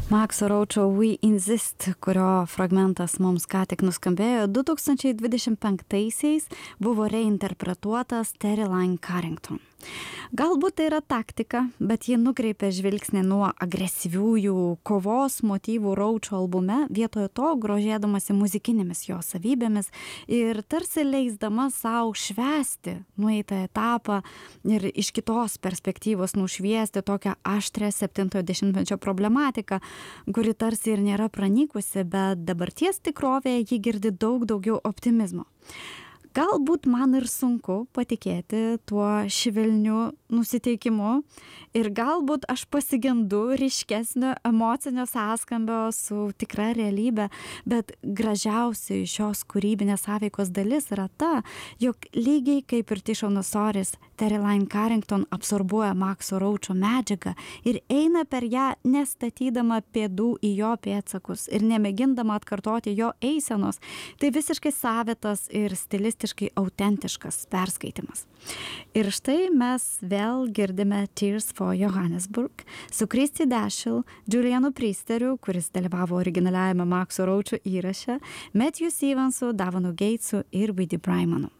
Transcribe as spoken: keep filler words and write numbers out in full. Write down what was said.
Makso Roacho We Insist, kurio fragmentas mums ką tik nuskambėjo, du tūkstančiai dvidešimt penktaisiais buvo reinterpretuotas Terry Lyne Carrington. Galbūt tai yra taktika, bet ji nukreipia žvilgsnį nuo agresyviųjų kovos motyvų Roacho albume, vietoje to grožėdamasi muzikinėmis jo savybėmis ir tarsi leisdama savo švęsti nueitą etapą ir iš kitos perspektyvos nušviesti tokią aštrią septintojo dešimtmečio problematiką, kuri tarsi ir nėra pranykusi, bet dabarties tikrovėje ji girdi daug daugiau optimizmo. Galbūt man ir sunku patikėti tuo švelniu nusiteikimu ir galbūt aš pasigendu ryškesnio emocinio sąskambio su tikra realybė, bet gražiausia šios kūrybinės sąveikos dalis yra ta, jog lygiai kaip ir Tishon Osoris, Terry Lyne Carrington absorbuoja Makso Roacho medžiagą ir eina per ją nestatydama pėdų į jo pėdsakus ir nemėgindama atkartoti jo eisenos. Tai visiškai savitas ir stilistiškas autentiškas perskaitimas. Ir štai mes vėl girdime Tears for Johannesburg su Christy Dashiell, Julianu Priesteriu, kuris dalyvavo originaliajame Makso Roacho įraše, Matthew Stevensu, Davonu Gatesu ir Viddy Brymanu.